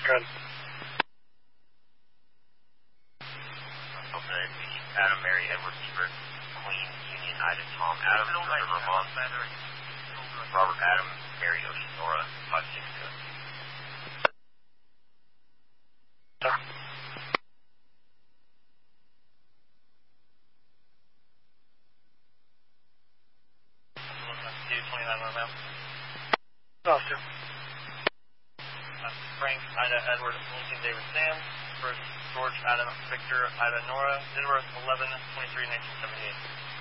Good. Okay. Adam, Mary, Edward, Ebert, Queen, Union, Ida, Tom, Adam, River, Vermont, Robert, Adam, Mary, Ocean, Nora, 562. Austin. Frank, Ida, Edward, Lincoln, David, Sam. First, George, Adam, Victor, Ida, Nora. Denver, 11/23/1978.